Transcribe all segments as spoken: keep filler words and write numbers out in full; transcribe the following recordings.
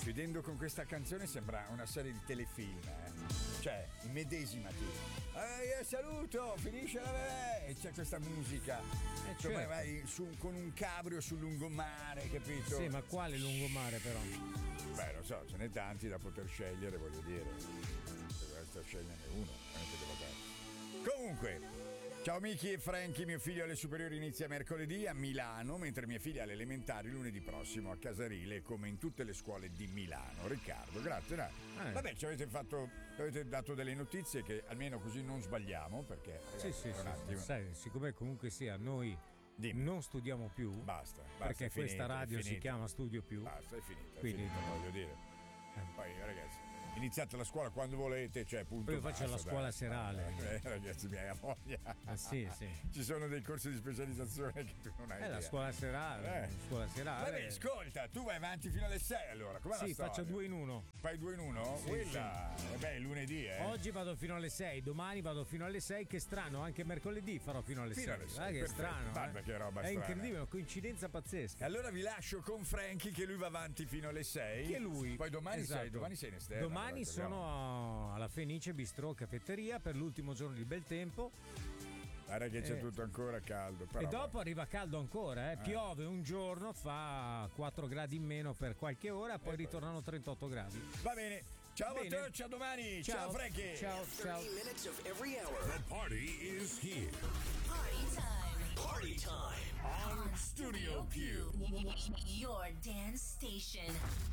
chiudendo con questa canzone sembra una serie di telefilm, eh. Cioè, immedesimati. Eh, saluto, finisce la bebè. E c'è questa musica. Eh, Insomma, certo. vai su, con un cabrio sul lungomare, capito? Sì, ma quale lungomare però? Beh, lo so, ce n'è tanti da poter scegliere, voglio dire. Se basta sceglierne uno, veramente devo dare. Comunque, ciao Miki e Frankie, mio figlio alle superiori inizia mercoledì a Milano, mentre mia figlia alle elementari lunedì prossimo a Casarile, come in tutte le scuole di Milano. Riccardo, grazie. dai. Eh. Vabbè, ci avete fatto, ci avete dato delle notizie che almeno così non sbagliamo, perché Sì, ragazzi, sì, un sì, attimo. sai, siccome comunque sia noi Dimmi. non studiamo più, Basta, basta, perché è finita, questa radio è si finita. chiama Studio Più. Basta, è finita, è Quindi- finita, voglio dire. Poi ragazzi, iniziate la scuola quando volete, cioè punto. Poi io faccio basta, la scuola dai. serale. Eh, ragazzi miei, ha voglia. Ah, sì, sì. Ci sono dei corsi di specializzazione che tu non hai È la idea. scuola serale, Eh. scuola serale. Vabbè, ascolta, tu vai avanti fino alle sei allora. Com'è la Sì, storia? faccio due in uno. Fai due in uno? Sì, Quella, eh beh, è lunedì, eh. Oggi vado fino alle sei, domani vado fino alle sei, che strano, anche mercoledì farò fino alle Fino sei. alle sei, Guarda che perfetto. strano. Guarda eh. che roba È strana. incredibile, una coincidenza pazzesca. Allora vi lascio con Frankie che lui va avanti fino alle sei. Che lui. Poi domani Esatto. sei, domani sei in esterna. Domani però, sono alla Fenice Bistrò Caffetteria per l'ultimo giorno di bel tempo. Guarda che c'è Eh. tutto ancora caldo. Però E dopo arriva caldo ancora, eh. Eh. Piove un giorno, fa quattro gradi in meno per qualche ora, poi ritornano trentotto gradi. Va bene. Ciao Bene. a tutti, a domani. Ciao, Ciao. Frankie. Ciao, ciao. thirty minutes of every hour. The party is here. Party time. Party time. On Studio Più. Your dance station.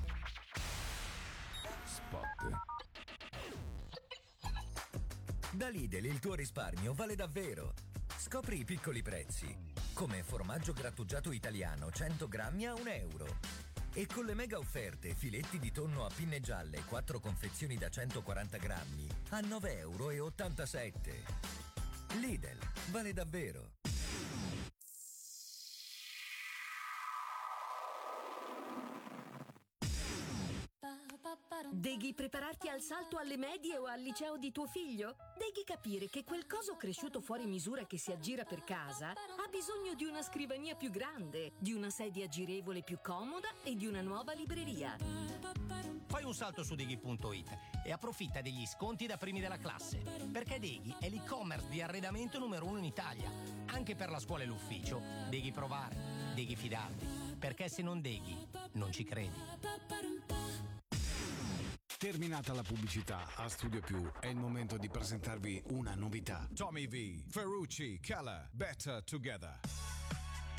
Spot. Da Lidl il tuo risparmio vale davvero. Scopri i piccoli prezzi. Come formaggio grattugiato italiano cento grammi a un euro. E con le mega offerte filetti di tonno a pinne gialle quattro confezioni da centoquaranta grammi a nove euro e ottantasette. Lidl vale davvero. Deghi prepararti al salto alle medie o al liceo di tuo figlio? Deghi capire che quel coso cresciuto fuori misura che si aggira per casa ha bisogno di una scrivania più grande, di una sedia girevole più comoda e di una nuova libreria. Fai un salto su Deghi punto it e approfitta degli sconti da primi della classe, perché Deghi è l'e-commerce di arredamento numero uno in Italia. Anche per la scuola e l'ufficio, Deghi provare, Deghi fidarti, perché se non Deghi, non ci credi. Terminata la pubblicità, a Studio Più è il momento di presentarvi una novità. Tommy V, Ferrucci, Keller, Better Together.